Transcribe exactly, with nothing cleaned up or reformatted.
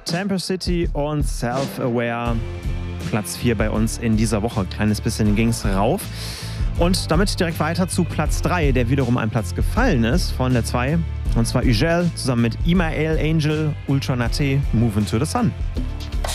Tampa City und Self-Aware. Platz vier bei uns in dieser Woche. Kleines bisschen ging es rauf. Und damit direkt weiter zu Platz drei, der wiederum ein Platz gefallen ist von der zwei. Und zwar Ugel zusammen mit Imael Angel, Ultra Nate, Move Into the Sun.